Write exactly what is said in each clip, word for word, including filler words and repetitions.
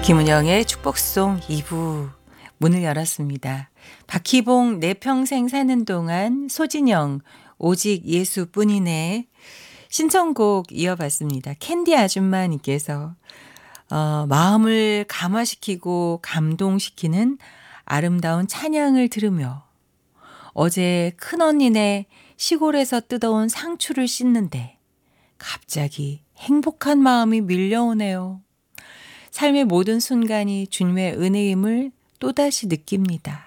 김은영의 축복송 이 부 문을 열었습니다. 박희봉 내 평생 사는 동안, 소진영 오직 예수뿐이네 신청곡 이어봤습니다. 캔디 아줌마님께서 어, 마음을 감화시키고 감동시키는 아름다운 찬양을 들으며 어제 큰언니네 시골에서 뜯어온 상추를 씻는데 갑자기 행복한 마음이 밀려오네요. 삶의 모든 순간이 주님의 은혜임을 또다시 느낍니다.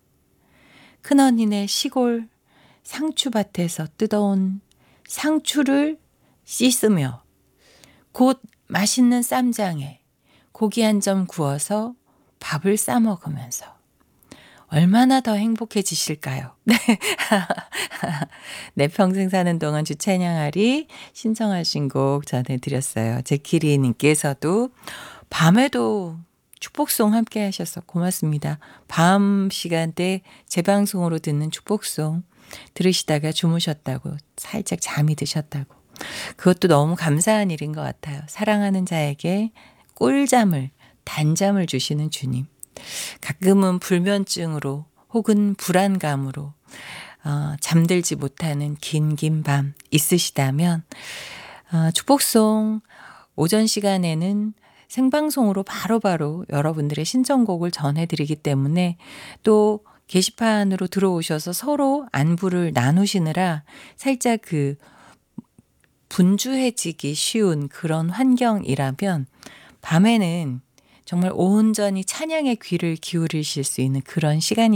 큰언니네 시골 상추밭에서 뜯어온 상추를 씻으며 곧 맛있는 쌈장에 고기 한 점 구워서 밥을 싸 먹으면서 얼마나 더 행복해지실까요? 내 평생 사는 동안 주찬양아리 신청하신 곡 전해드렸어요. 제키리님께서도 밤에도 축복송 함께 하셔서 고맙습니다. 밤 시간대 재방송으로 듣는 축복송 들으시다가 주무셨다고, 살짝 잠이 드셨다고. 그것도 너무 감사한 일인 것 같아요. 사랑하는 자에게 꿀잠을, 단잠을 주시는 주님. 가끔은 불면증으로 혹은 불안감으로 어, 잠들지 못하는 긴 긴 밤 있으시다면 어, 축복송 오전 시간에는 생방송으로 바로바로 바로 여러분들의 신청곡을 전해드리기 때문에, 또 게시판으로 들어오셔서 서로 안부를 나누시느라 살짝 그 분주해지기 쉬운 그런 환경이라면 밤에는 정말 온전히 찬양의 귀를 기울이실 수 있는 그런 시간이